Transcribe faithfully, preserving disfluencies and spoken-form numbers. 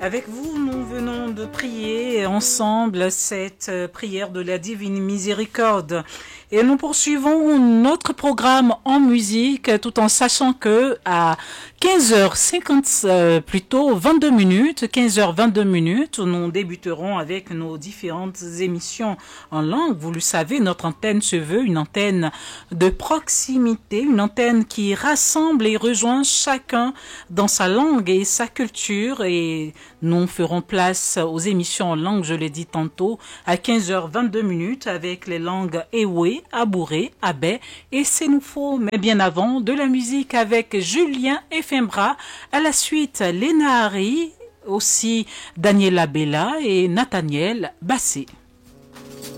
Avec vous, nous venons de prier ensemble cette prière de la Divine Miséricorde. Et nous poursuivons notre programme en musique tout en sachant que à quinze heures cinquante, euh, plutôt vingt-deux minutes, quinze heures vingt-deux minutes, nous débuterons avec nos différentes émissions en langue. Vous le savez, notre antenne se veut une antenne de proximité, une antenne qui rassemble et rejoint chacun dans sa langue et sa culture. Et nous ferons place aux émissions en langue, je l'ai dit tantôt, à quinze heures vingt-deux minutes avec les langues Ewe, Abouré, Abé et Sénoufo. Mais bien avant, de la musique avec Julien Efembra. À la suite, Léna Harry, aussi Daniela Bella et Nathaniel Bassé.